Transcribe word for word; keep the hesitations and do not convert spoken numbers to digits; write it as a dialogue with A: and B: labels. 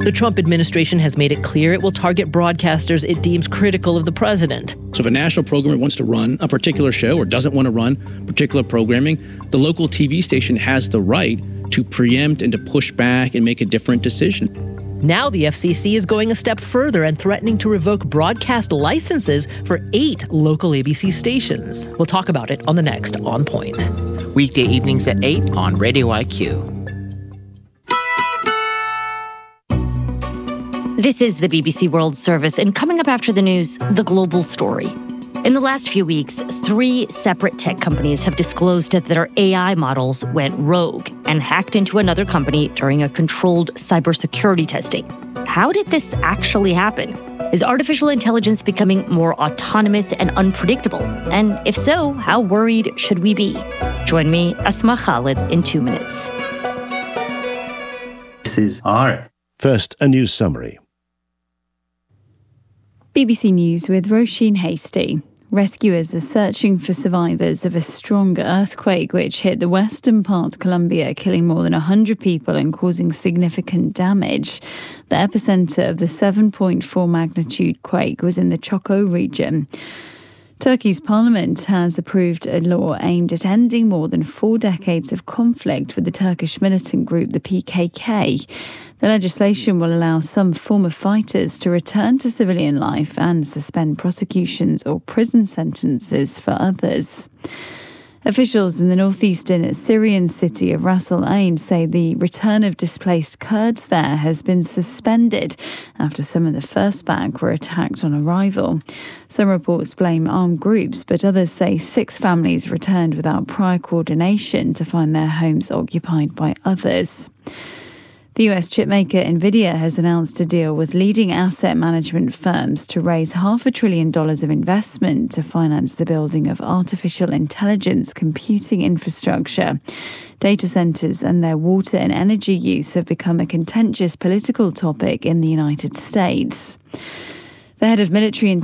A: The Trump administration has made it clear it will target broadcasters it deems critical of the president.
B: So if a national programmer wants to run a particular show or doesn't want to run particular programming, the local T V station has the right to preempt and to push back and make a different decision.
A: Now the F C C is going a step further and threatening to revoke broadcast licenses for eight local A B C stations. We'll talk about it on the next On Point.
C: Weekday evenings at eight on Radio I Q.
D: This is the B B C World Service, and coming up after the news, the global story. In the last few weeks, three separate tech companies have disclosed that their A I models went rogue and hacked into another company during a controlled cybersecurity testing. How did this actually happen? Is artificial intelligence becoming more autonomous and unpredictable? And if so, how worried should we be? Join me, Asma Khalid, in two minutes.
E: This is our
F: First, a news summary.
G: B B C News with Roisin Hastie. Rescuers are searching for survivors of a strong earthquake which hit the western part of Colombia, killing more than one hundred people and causing significant damage. The epicenter of the seven point four magnitude quake was in the Choco region. Turkey's parliament has approved a law aimed at ending more than four decades of conflict with the Turkish militant group, the P K K. The legislation will allow some former fighters to return to civilian life and suspend prosecutions or prison sentences for others. Officials in the northeastern Syrian city of Ras Al Ain say the return of displaced Kurds there has been suspended after some of the first batch were attacked on arrival. Some reports blame armed groups, but others say six families returned without prior coordination to find their homes occupied by others. The U S chipmaker Nvidia has announced a deal with leading asset management firms to raise half a trillion dollars of investment to finance the building of artificial intelligence computing infrastructure. Data centers and their water and energy use have become a contentious political topic in the United States. The head of military